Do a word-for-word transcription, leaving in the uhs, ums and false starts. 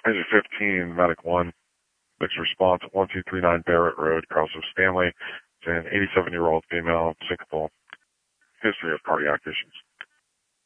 Age fifteen, Medic one. Next response, one two three nine Barrett Road, Carlson Stanley. It's an eighty-seven-year-old female, syncopal. History of cardiac issues.